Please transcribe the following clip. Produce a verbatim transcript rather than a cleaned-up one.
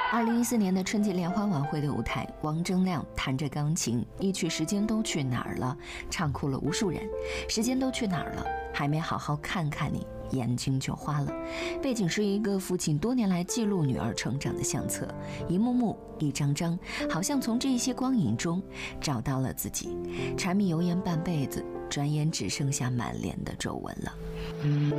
二零一四年的春节联欢晚会的舞台，王铮亮弹着钢琴，一曲《时间都去哪儿了》，唱哭了无数人。时间都去哪儿了？还没好好看看你，眼睛就花了。背景是一个父亲多年来记录女儿成长的相册，一幕幕，一张张，好像从这些光影中找到了自己。柴米油盐半辈子，转眼只剩下满脸的皱纹了。